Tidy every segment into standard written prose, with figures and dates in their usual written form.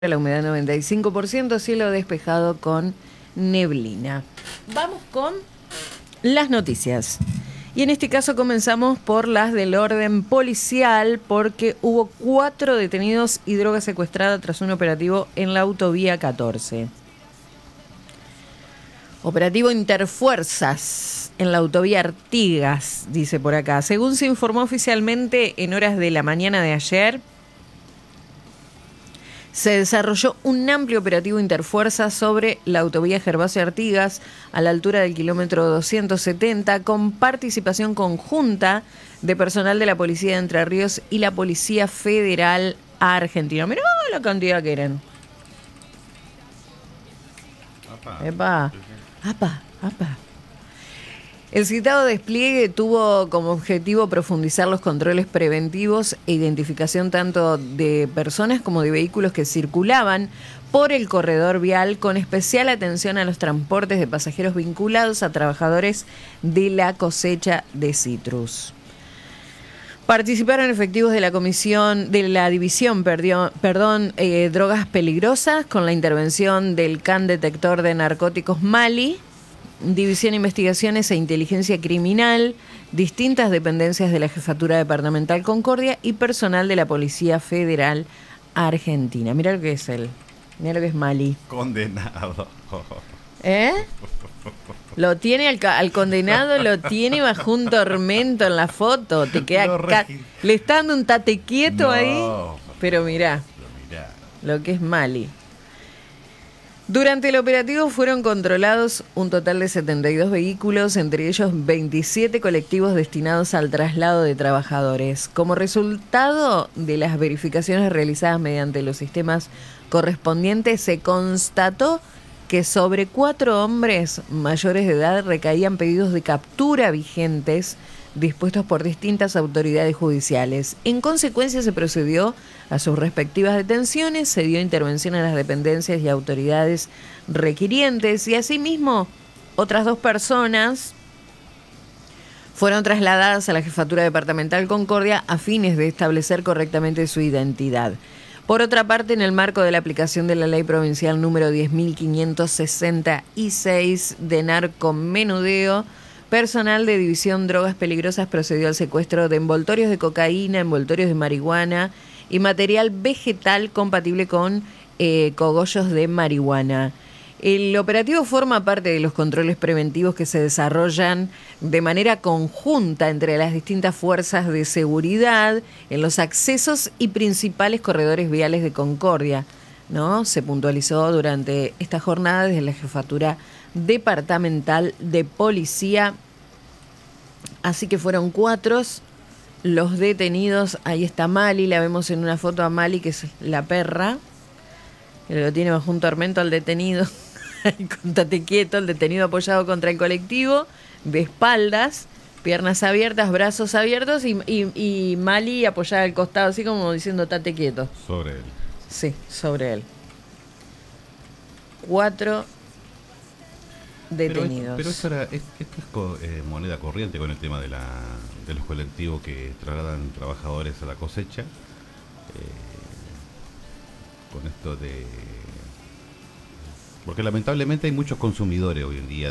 La humedad 95%, cielo despejado con neblina. Vamos con las noticias. Y en este caso comenzamos por las del orden policial, porque hubo 4 detenidos y droga secuestrada tras un operativo en la autovía 14. Operativo Interfuerzas en la autovía Artigas, dice por acá. Según se informó oficialmente en horas de la mañana de ayer, se desarrolló un amplio operativo interfuerzas sobre la autovía Gervasio Artigas a la altura del kilómetro 270 con participación conjunta de personal de la Policía de Entre Ríos y la Policía Federal Argentina. Mirá la cantidad que eran. Epa. Apa, apa. El citado despliegue tuvo como objetivo profundizar los controles preventivos e identificación tanto de personas como de vehículos que circulaban por el corredor vial, con especial atención a los transportes de pasajeros vinculados a trabajadores de la cosecha de citrus. Participaron efectivos de la división drogas peligrosas, con la intervención del CAN detector de narcóticos Mali, División de Investigaciones e Inteligencia Criminal, distintas dependencias de la Jefatura Departamental Concordia y personal de la Policía Federal Argentina. Mira lo que es él. Mira lo que es Mali. Condenado. ¿Eh? Lo tiene al condenado, lo tiene bajo un tormento en la foto. Te queda le está dando un tate quieto ahí. Pero mirá lo que es Mali. Durante el operativo fueron controlados un total de 72 vehículos, entre ellos 27 colectivos destinados al traslado de trabajadores. Como resultado de las verificaciones realizadas mediante los sistemas correspondientes, se constató que sobre 4 hombres mayores de edad recaían pedidos de captura vigentes dispuestos por distintas autoridades judiciales. En consecuencia, se procedió a sus respectivas detenciones, se dio intervención a las dependencias y autoridades requirientes y asimismo otras 2 personas fueron trasladadas a la Jefatura Departamental Concordia a fines de establecer correctamente su identidad. Por otra parte, en el marco de la aplicación de la Ley Provincial número 10.566 de narcomenudeo, personal de División Drogas Peligrosas procedió al secuestro de envoltorios de cocaína, envoltorios de marihuana y material vegetal compatible con cogollos de marihuana. El operativo forma parte de los controles preventivos que se desarrollan de manera conjunta entre las distintas fuerzas de seguridad en los accesos y principales corredores viales de Concordia, ¿no? Se puntualizó durante esta jornada desde la Jefatura Departamental de Policía. Así que fueron 4 los detenidos. Ahí está Mali, la vemos en una foto a Mali, que es la perra, que lo tiene bajo un tormento al detenido. Contate quieto, el detenido apoyado contra el colectivo, de espaldas, piernas abiertas, brazos abiertos y Mali apoyada al costado, así como diciendo tate quieto. Sobre él. Sí, sobre él. 4 detenidos. Pero esto es moneda corriente con el tema de los colectivos que trasladan trabajadores a la cosecha. Con esto de... Porque lamentablemente hay muchos consumidores hoy en día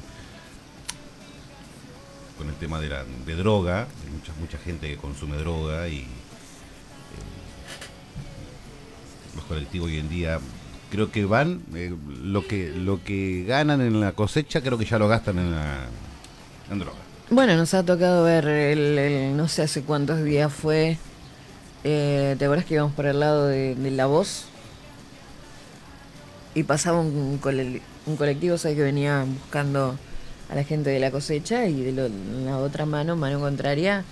con el tema de droga. Hay mucha gente que consume droga y los colectivos hoy en día... Creo que van, lo que ganan en la cosecha, creo que ya lo gastan en droga. Bueno, nos ha tocado ver no sé hace cuántos días fue. ¿Te acuerdas que íbamos por el lado de La Voz? Y pasaba un colectivo, ¿sabes? Que venía buscando a la gente de la cosecha, y en la otra mano contraria,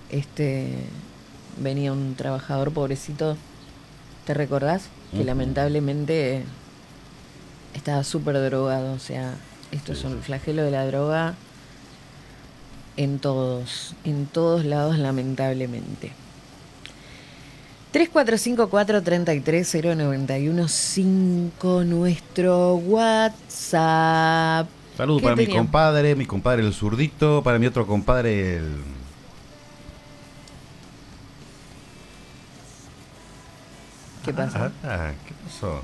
venía un trabajador pobrecito. ¿Te recordás? Que lamentablemente estaba súper drogado. O sea, esto es un flagelo de la droga en todos lados, lamentablemente. 3454-330915, nuestro WhatsApp. Saludos para mi compadre el zurdito, para mi otro compadre el... ¿Qué pasa? ¿Qué Eso.